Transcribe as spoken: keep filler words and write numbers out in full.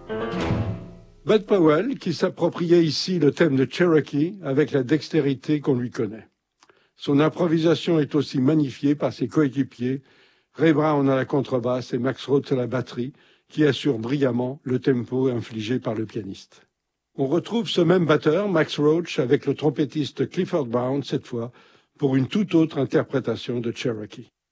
Bud Powell, qui s'appropriait ici le thème de Cherokee avec la dextérité qu'on lui connaît. Son improvisation est aussi magnifiée par ses coéquipiers, Ray Brown à la contrebasse et Max Roach à la batterie, qui assurent brillamment le tempo infligé par le pianiste. On retrouve ce même batteur, Max Roach, avec le trompettiste Clifford Brown cette fois, pour une toute autre interprétation de Cherokee.